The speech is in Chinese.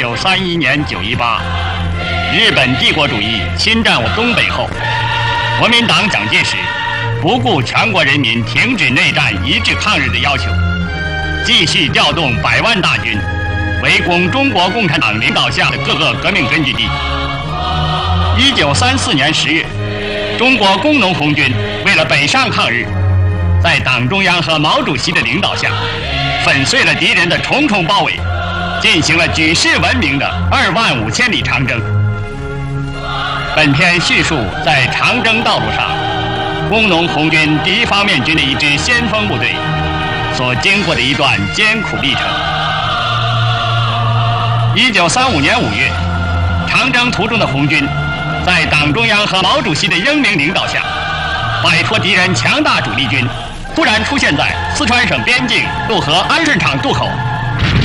1931年9·18，日本帝国主义侵占我东北后，国民党蒋介石不顾全国人民停止内战、一致抗日的要求，继续调动100万大军，围攻中国共产党领导下的各个革命根据地。1934年10月，中国工农红军为了北上抗日，在党中央和毛主席的领导下，粉碎了敌人的重重包围，进行了举世闻名的25000里长征。本篇叙述在长征道路上，工农红军第1方面军的一支先锋部队所经过的一段艰苦历程。1935年5月，长征途中的红军在党中央和毛主席的英明领导下，摆脱敌人强大主力军，突然出现在四川省边境陆河安顺场渡口。